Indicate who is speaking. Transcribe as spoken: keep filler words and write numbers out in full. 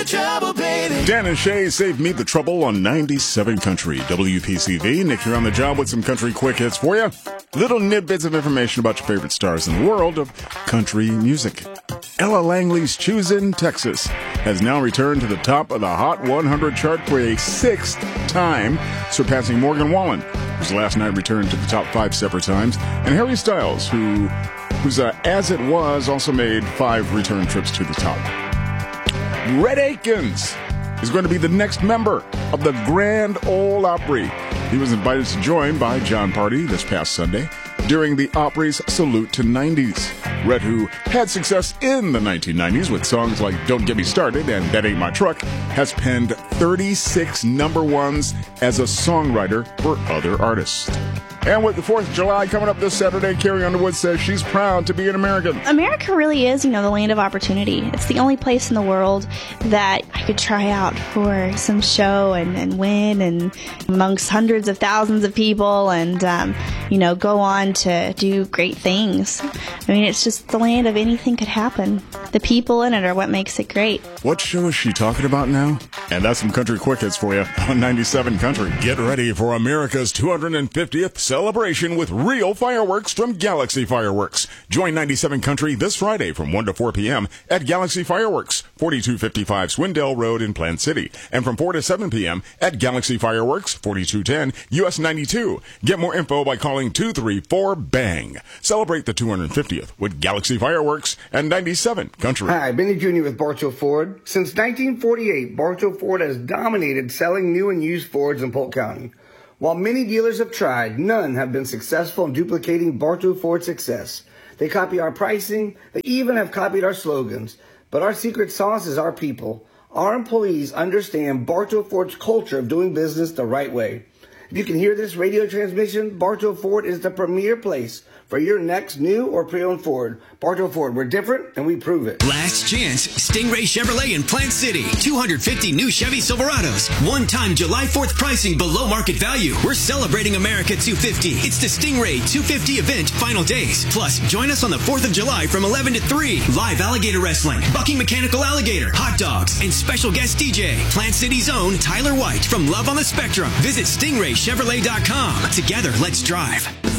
Speaker 1: Trouble, baby.
Speaker 2: Dan and Shay save Meet the Trouble on ninety-seven Country. W P C V. Nick, you're on the job with some country quick hits for you. Little nidbits of information about your favorite stars in the world of country music. Ella Langley's Choosin', Texas has now returned to the top of the Hot one hundred chart for a sixth time, surpassing Morgan Wallen, whose last night returned to the top five separate times, and Harry Styles, who, whose uh, As It Was also made five return trips to the top. Rhett Akins is going to be the next member of the Grand Ole Opry. He was invited to join by John Party this past Sunday during the Opry's Salute to nineties. Rhett, who had success in the nineteen nineties with songs like Don't Get Me Started and That Ain't My Truck, has penned thirty-six number ones as a songwriter for other artists. And with the fourth of July coming up this Saturday, Carrie Underwood says she's proud to be an American.
Speaker 3: America really is, you know, the land of opportunity. It's the only place in the world that I could try out for some show and, and win and amongst hundreds of thousands of people and, um, you know, go on to do great things. I mean, it's just the land of anything could happen. The people in it are what makes it great.
Speaker 2: What show is she talking about now? And that's some country quick hits for you on ninety-seven Country. Get ready for America's two hundred fiftieth celebration with real fireworks from Galaxy Fireworks. Join ninety-seven Country this Friday from one to four p.m. at Galaxy Fireworks, forty-two fifty-five Swindell Road in Plant City, and from four to seven p.m. at Galaxy Fireworks, forty-two ten U S ninety-two. Get more info by calling two three four BANG. Celebrate the two hundred fiftieth with Galaxy Fireworks and ninety-seven Country.
Speaker 4: Hi, Benny Junior with Bartow Ford. Since nineteen forty-eight, Bartow Ford has dominated selling new and used Fords in Polk County. While many dealers have tried, none have been successful in duplicating Bartow Ford's success. They copy our pricing, they even have copied our slogans. But our secret sauce is our people. Our employees understand Bartow Ford's culture of doing business the right way. If you can hear this radio transmission, Bartow Ford is the premier place for your next new or pre-owned Ford. Bartow Ford, we're different and we prove it.
Speaker 5: Last chance, Stingray Chevrolet in Plant City. two hundred fifty new Chevy Silverados. One-time July fourth pricing below market value. We're celebrating America two fifty. It's the Stingray two fifty event final days. Plus, join us on the fourth of July from eleven to three. Live alligator wrestling, bucking mechanical alligator, hot dogs, and special guest D J. Plant City's own Tyler White from Love on the Spectrum. Visit stingray chevrolet dot com. Together, let's drive.